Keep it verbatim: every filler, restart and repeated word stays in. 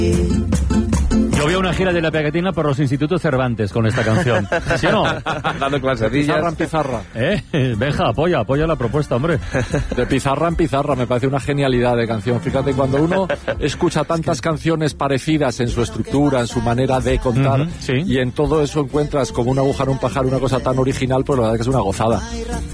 Yo voy a una gira de la pegatina por los institutos Cervantes con esta canción. ¿Sí o no? Dando clasecillas. Pizarra en pizarra. ¿Eh? Benja, apoya, apoya la propuesta, hombre. De pizarra en pizarra, me parece una genialidad de canción. Fíjate, cuando uno escucha tantas canciones parecidas en su estructura, en su manera de contar, uh-huh, sí. y en todo eso encuentras como una aguja en un pajar, una cosa tan original, pues la verdad que es una gozada.